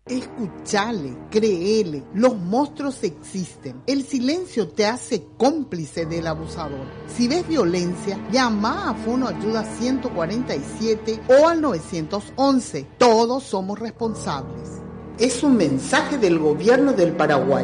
Escuchale, créele, los monstruos existen. El silencio te hace cómplice del abusador. Si ves violencia, llama a Fono Ayuda 147 o al 911. Todos somos responsables. Es un mensaje del Gobierno del Paraguay.